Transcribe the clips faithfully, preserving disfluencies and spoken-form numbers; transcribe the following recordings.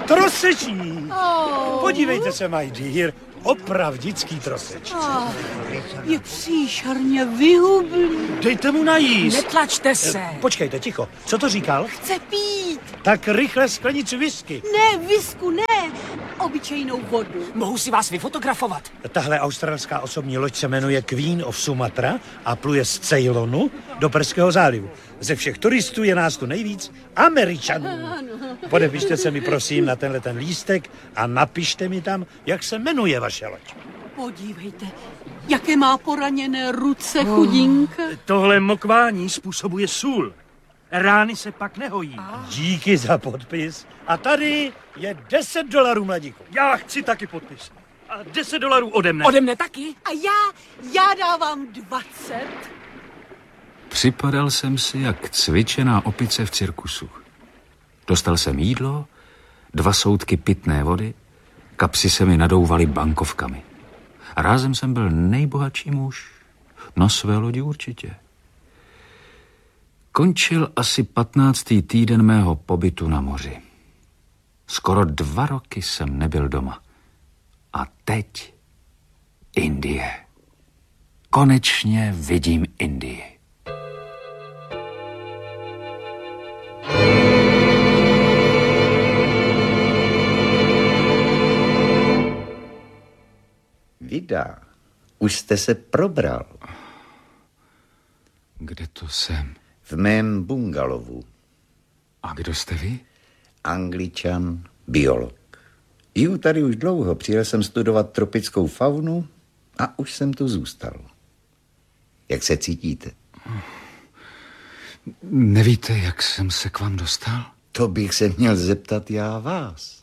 Trosečník. Oh. Podívejte se, my dear, opravdický trosečník. Oh. Je příšerně vyhublý. Dejte mu najíst. Netlačte se. Počkejte, ticho. Co to říkal? Chce pít. Tak rychle sklenici whisky. Ne, visku, ne. Obyčejnou vodu. Mohu si vás vyfotografovat? Tahle australská osobní loď se jmenuje Queen of Sumatra a pluje z Ceylonu do Perského zálivu. Ze všech turistů je nás tu nejvíc Američanů. Podepište se mi prosím na tenhle ten lístek a napište mi tam, jak se jmenuje vaše loď. Podívejte, jaké má poraněné ruce, chudinka. Tohle mokvání způsobuje sůl. Rány se pak nehojí. Díky za podpis. A tady je deset dolarů, mladíku. Já chci taky podpis. A deset dolarů ode mne. Ode mne taky? A já, já dávám dvacet. Připadal jsem si jak cvičená opice v cirkusu. Dostal jsem jídlo, dva soudky pitné vody, kapsy se mi nadouvaly bankovkami. A rázem jsem byl nejbohatší muž. Na své lodi určitě. Končil asi patnáctý týden mého pobytu na moři. Skoro dva roky jsem nebyl doma. A teď Indie. Konečně vidím Indii. Vida, už jste se probral. Kde to jsem? V mém bungalovu. A kdo jste vy? Angličan, biolog. Jiju tady už dlouho, přijel jsem studovat tropickou faunu a už jsem tu zůstal. Jak se cítíte? Nevíte, jak jsem se k vám dostal? To bych se měl zeptat já vás.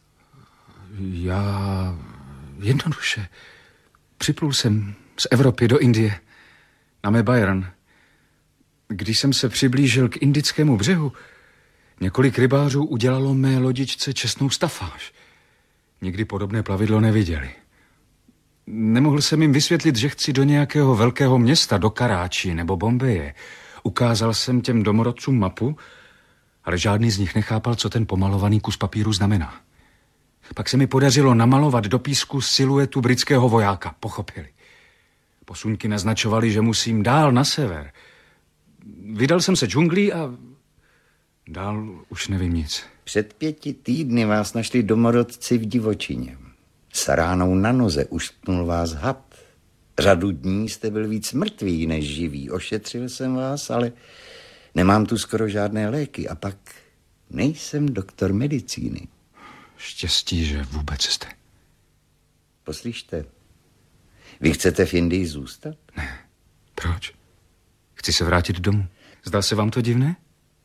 Já jednoduše. Připlul jsem z Evropy do Indie, na mé Byron. Když jsem se přiblížil k indickému břehu, několik rybářů udělalo mé lodičce čestnou stafáž. Nikdy podobné plavidlo neviděli. Nemohl jsem jim vysvětlit, že chci do nějakého velkého města, do Karáči nebo Bombeje. Ukázal jsem těm domorodcům mapu, ale žádný z nich nechápal, co ten pomalovaný kus papíru znamená. Pak se mi podařilo namalovat do písku siluetu britského vojáka. Pochopili. Posuňky naznačovaly, že musím dál na sever. Vydal jsem se džunglí a dál už nevím nic. Před pěti týdny vás našli domorodci v divočině. S ránou na noze uštknul vás had. Řadu dní jste byl víc mrtvý než živý. Ošetřil jsem vás, ale nemám tu skoro žádné léky. A pak nejsem doktor medicíny. Štěstí, že vůbec jste. Poslyšte, vy chcete v Indii zůstat? Ne. Proč? Chci se vrátit domů. Zdá se vám to divné?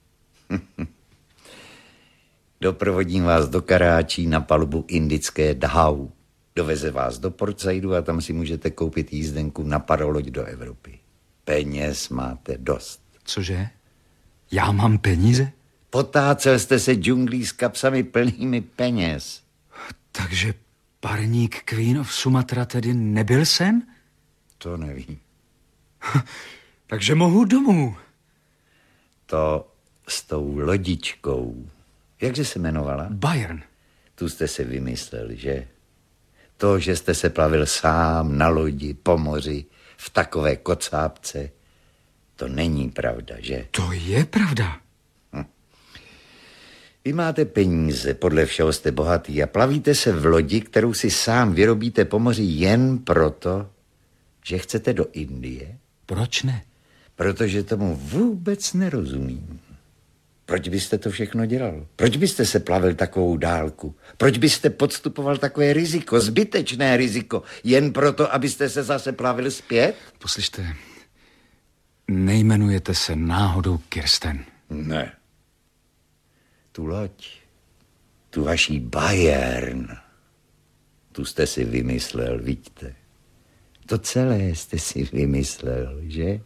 Doprovodím vás do Karáčí na palubu indické Dhau. Doveze vás do Port Saidu a tam si můžete koupit jízdenku na paroloď do Evropy. Peněz máte dost. Cože? Já mám peníze? Potácel jste se džunglí s kapsami plnými peněz. Takže parník Queen of Sumatra tedy nebyl sen? To nevím. Takže mohu domů. To s tou lodičkou. Jakže se jmenovala? Byron. Tu jste si vymyslel, že? To, že jste se plavil sám na lodi, po moři, v takové kocápce, to není pravda, že? To je pravda. Hm. Vy máte peníze, podle všeho jste bohatý a plavíte se v lodi, kterou si sám vyrobíte po moři jen proto, že chcete do Indie? Proč ne? Protože tomu vůbec nerozumím. Proč byste to všechno dělal? Proč byste se plavil takovou dálku? Proč byste podstupoval takové riziko, zbytečné riziko, jen proto, abyste se zase plavil zpět? Poslyšte, nejmenujete se náhodou Kirsten? Ne. Tu loď, tu vaší Byron, tu jste si vymyslel, vidíte. To celé jste si vymyslel, že?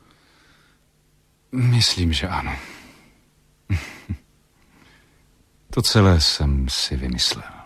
Myslím, že ano. To celé jsem si vymyslel.